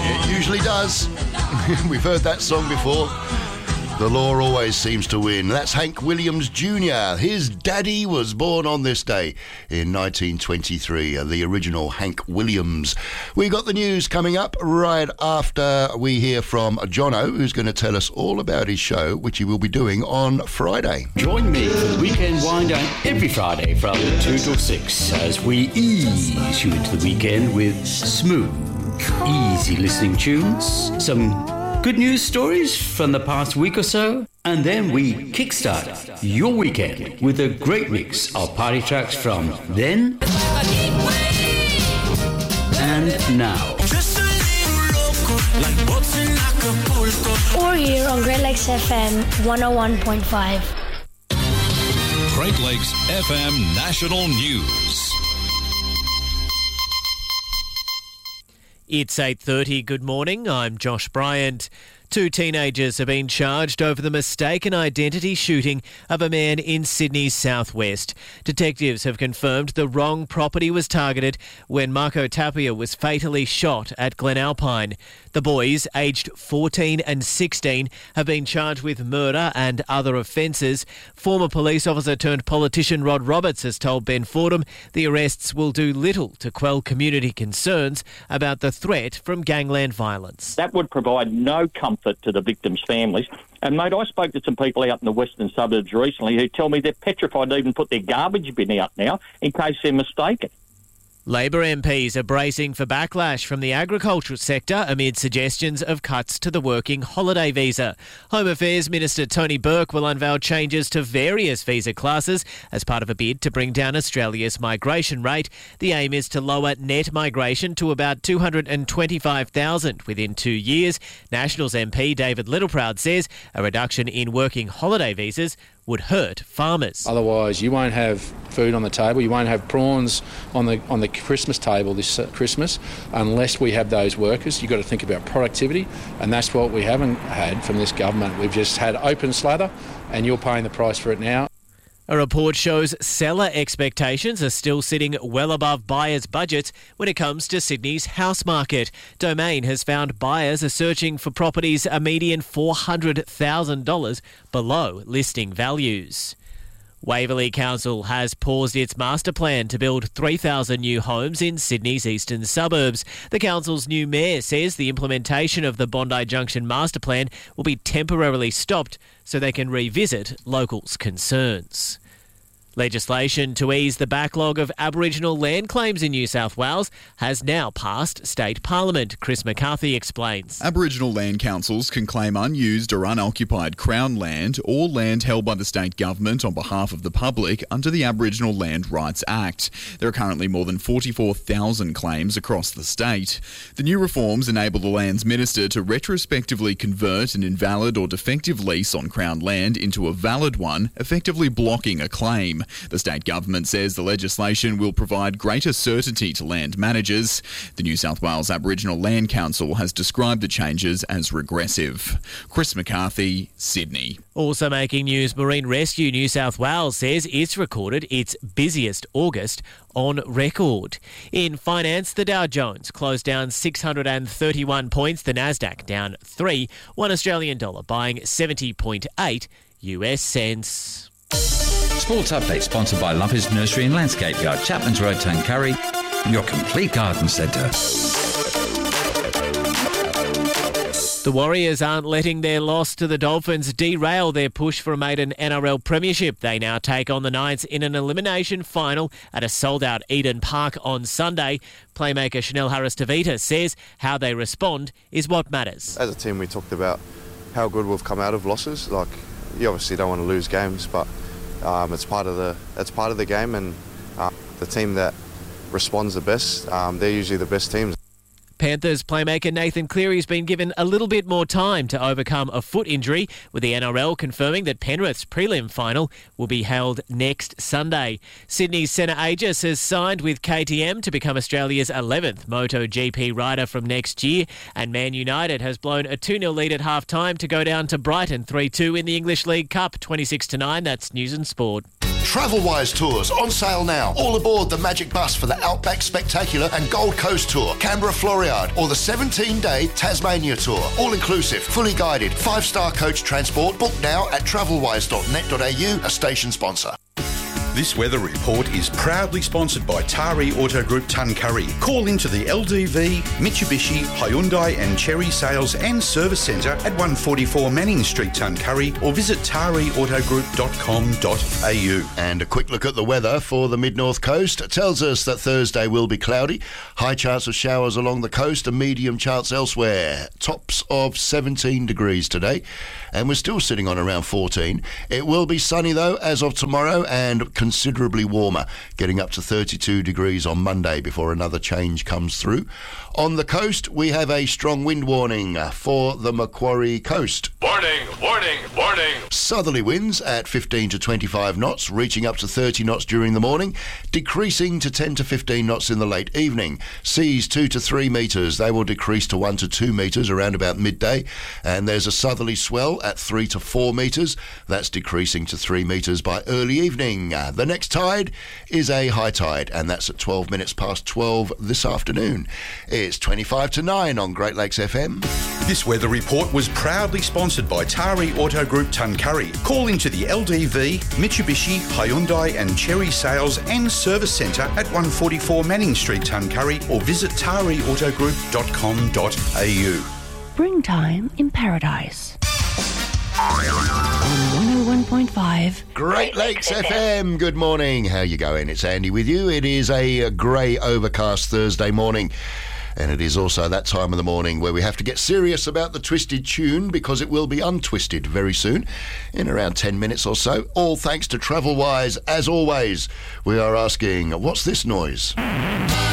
It usually does. We've heard that song before. The law always seems to win. That's Hank Williams Jr. His daddy was born on this day in 1923, the original Hank Williams. We got the news coming up right after we hear from Jono, who's going to tell us all about his show, which he will be doing on Friday. Join me for the weekend wind down every Friday from 2 till 6 as we ease you into the weekend with smooth, easy listening tunes, some good news stories from the past week or so, and then we kickstart your weekend with a great mix of party tracks from then and now. Or here on Great Lakes FM 101.5. Great Lakes FM National News. It's 8:30. Good morning. I'm Josh Bryant. 2 teenagers have been charged over the mistaken identity shooting of a man in Sydney's southwest. Detectives have confirmed the wrong property was targeted when Marco Tapia was fatally shot at Glen Alpine. The boys, aged 14 and 16, have been charged with murder and other offences. Former police officer turned politician Rod Roberts has told Ben Fordham the arrests will do little to quell community concerns about the threat from gangland violence. That would provide no comfort to the victims' families. And, mate, I spoke to some people out in the western suburbs recently who tell me they're petrified to even put their garbage bin out now in case they're mistaken. Labor MPs are bracing for backlash from the agricultural sector amid suggestions of cuts to the working holiday visa. Home Affairs Minister Tony Burke will unveil changes to various visa classes as part of a bid to bring down Australia's migration rate. The aim is to lower net migration to about 225,000 within 2 years. Nationals MP David Littleproud says a reduction in working holiday visas would hurt farmers. Otherwise, you won't have food on the table. You won't have prawns on the Christmas table this Christmas unless we have those workers. You've got to think about productivity, and that's what we haven't had from this government. We've just had open slather, and you're paying the price for it now. A report shows seller expectations are still sitting well above buyers' budgets when it comes to Sydney's house market. Domain has found buyers are searching for properties a median $400,000 below listing values. Waverley Council has paused its master plan to build 3,000 new homes in Sydney's eastern suburbs. The council's new mayor says the implementation of the Bondi Junction master plan will be temporarily stopped so they can revisit locals' concerns. Legislation to ease the backlog of Aboriginal land claims in New South Wales has now passed State Parliament. Chris McCarthy explains. Aboriginal land councils can claim unused or unoccupied Crown land or land held by the state government on behalf of the public under the Aboriginal Land Rights Act. There are currently more than 44,000 claims across the state. The new reforms enable the Lands Minister to retrospectively convert an invalid or defective lease on Crown land into a valid one, effectively blocking a claim. The state government says the legislation will provide greater certainty to land managers. The New South Wales Aboriginal Land Council has described the changes as regressive. Chris McCarthy, Sydney. Also making news, Marine Rescue New South Wales says it's recorded its busiest August on record. In finance, the Dow Jones closed down 631 points, the Nasdaq down 3, $1 Australian dollar buying 70.8 US cents. Sports Update sponsored by Lumpers Nursery and Landscape Yard, Chapman's Road, Tuncurry, your complete garden centre. The Warriors aren't letting their loss to the Dolphins derail their push for a maiden NRL premiership. They now take on the Knights in an elimination final at a sold-out Eden Park on Sunday. Playmaker Chanel Harris-Tavita says how they respond is what matters. As a team, we talked about how good we've come out of losses. Like, you obviously don't want to lose games, but it's part of the game, and the team that responds the best, they're usually the best teams. Panthers playmaker Nathan Cleary's been given a little bit more time to overcome a foot injury, with the NRL confirming that Penrith's prelim final will be held next Sunday. Sydney's Senna Aegis has signed with KTM to become Australia's 11th MotoGP rider from next year, and Man United has blown a 2-0 lead at half-time to go down to Brighton 3-2 in the English League Cup, 26-9. That's News and Sport. Travelwise Tours on sale now. All aboard the Magic Bus for the Outback Spectacular and Gold Coast Tour, Canberra Floriade, or the 17-day Tasmania Tour. All inclusive, fully guided, 5-star coach transport. Book now at travelwise.net.au, a station sponsor. This weather report is proudly sponsored by Tari Auto Group Tuncurry. Call into the LDV, Mitsubishi, Hyundai and Cherry Sales and Service Centre at 144 Manning Street, Tuncurry, or visit tariautogroup.com.au. And a quick look at the weather for the mid-north coast. It tells us that Thursday will be cloudy. High chance of showers along the coast and medium chance elsewhere. Tops of 17 degrees today. And we're still sitting on around 14. It will be sunny, though, as of tomorrow, and considerably warmer, getting up to 32 degrees on Monday before another change comes through. On the coast, we have a strong wind warning for the Macquarie coast. Warning, warning, warning. Southerly winds at 15 to 25 knots, reaching up to 30 knots during the morning, decreasing to 10 to 15 knots in the late evening. Seas 2 to 3 metres. They will decrease to 1 to 2 metres around about midday. And there's a southerly swell at 3 to 4 metres. That's decreasing to 3 metres by early evening. The next tide is a high tide, and that's at 12 minutes past 12 this afternoon. It's 25 to 9 on Great Lakes FM. This weather report was proudly sponsored by Tari Auto Group Tuncurry. Call into the LDV, Mitsubishi, Hyundai and Cherry Sales and Service Centre at 144 Manning Street, Tuncurry, or visit tariautogroup.com.au. Springtime in Paradise. On 101.5 Great Lakes FM. Good morning. How you going? It's Andy with you. It is a grey, overcast Thursday morning. And it is also that time of the morning where we have to get serious about the Twisted tune, because it will be untwisted very soon, in around 10 minutes or so. All thanks to Travelwise. As always, we are asking, what's this noise?